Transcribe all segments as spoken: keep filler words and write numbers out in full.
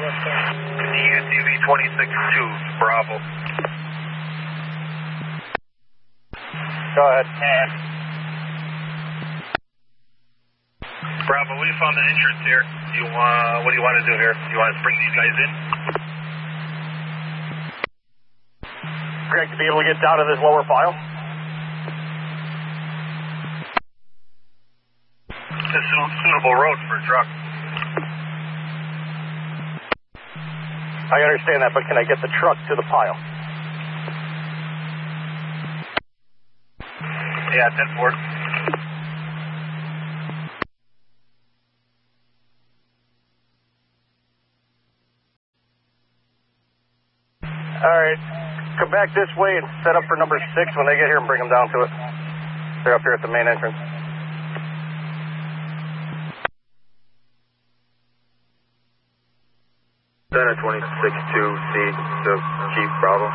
U T V twenty-six two, Bravo. Go ahead. Bravo, we found the entrance here. You uh, what do you want to do here? You want to bring these guys in? Greg, to be able to get down to this lower file? This is a suitable road for a truck. I understand that, but can I get the truck to the pile? Yeah, ten four. All right. Come back this way and set up for number six when they get here and bring them down to it. They're up here at the main entrance. Center twenty-six two C to Chief Bravo.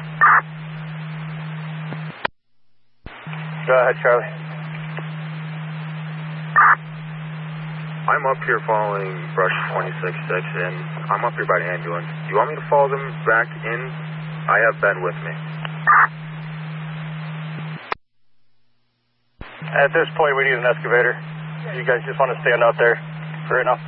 Go ahead, Charlie. I'm up here following Brush twenty-six six, and I'm up here by the ambulance. Do you want me to follow them back in? I have Ben with me. At this point, we need an excavator. You guys just want to stand out there for right now?